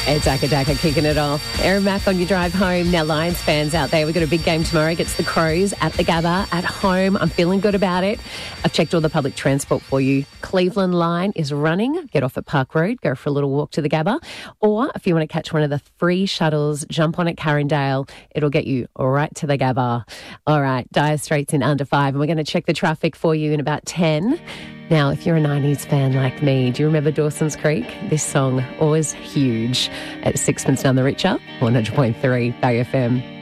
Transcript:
It's Akadaka kicking it off. Aaron Mack on your drive home. Now, Lions fans out there, we've got a big game tomorrow against the Crows at the Gabba at home. I'm feeling good about it. I've checked all the public transport for you. Cleveland line is running. Get off at Park Road, go for a little walk to the Gabba. Or if you want to catch one of the free shuttles, jump on at Carindale. It'll get you right to the Gabba. All right, Dire Straits in under 5. And we're going to check the traffic for you in about 10. Now, if you're a 90s fan like me, do you remember Dawson's Creek? This song, always huge at Sixpence None the Richer, 100.3 Bay FM.